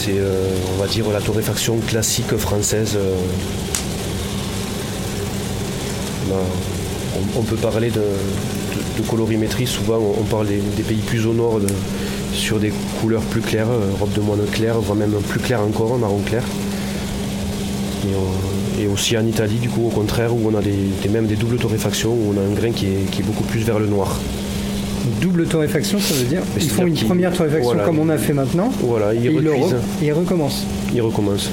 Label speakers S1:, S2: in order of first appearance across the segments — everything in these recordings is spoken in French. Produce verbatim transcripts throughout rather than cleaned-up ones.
S1: c'est, euh, on va dire, la torréfaction classique française. Euh, on, a, on, on peut parler de, de, de colorimétrie, souvent on, on parle des, des pays plus au nord de, sur des couleurs plus claires, euh, robe de moine claire, voire même plus clair encore, marron clair. Et, on, et aussi en Italie, du coup, au contraire, où on a des, des, même des doubles torréfactions, où on a un grain qui est, qui est beaucoup plus vers le noir.
S2: Double torréfaction, ça veut dire ils font une première torréfaction voilà, comme on a fait maintenant,
S1: voilà, ils
S2: et ils
S1: re-
S2: ils recommencent.
S1: Ils recommencent.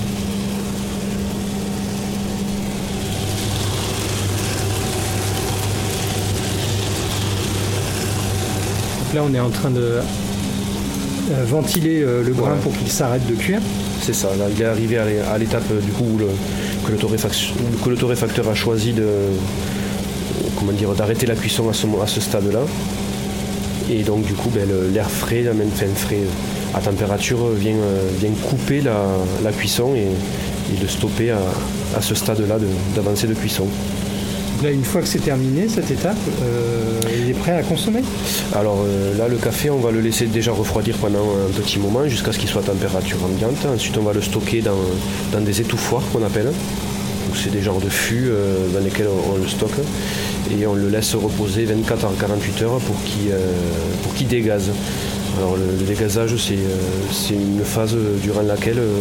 S2: Donc là, on est en train de euh, ventiler euh, le grain ouais. pour qu'il s'arrête de cuire.
S1: C'est ça, là, il est arrivé à l'étape du coup où le, que, le que le torréfacteur a choisi de, comment dire, d'arrêter la cuisson à ce, à ce stade-là. Et donc du coup ben, le, l'air frais, la même fin frais à température vient, vient couper la, la cuisson et, et de stopper à, à ce stade-là de, d'avancée de cuisson.
S2: Là, une fois que c'est terminé, cette étape, euh, il est prêt à consommer ?
S1: Alors euh, là, le café, on va le laisser déjà refroidir pendant un petit moment jusqu'à ce qu'il soit à température ambiante. Ensuite, on va le stocker dans, dans des étouffoirs qu'on appelle. Donc, c'est des genres de fûts euh, dans lesquels on, on le stocke. Et on le laisse reposer vingt-quatre à quarante-huit heures pour qu'il, euh, pour qu'il dégaze. Alors le, le dégazage, c'est, euh, c'est une phase durant laquelle